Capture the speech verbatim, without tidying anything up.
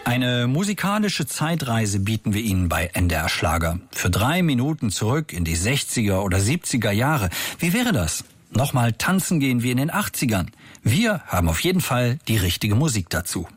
Eine musikalische Zeitreise bieten wir Ihnen bei N D R Schlager. Für drei Minuten zurück in die sechziger oder siebziger Jahre. Wie wäre das? Nochmal tanzen gehen wie in den achtzigern. Wir haben auf jeden Fall die richtige Musik dazu.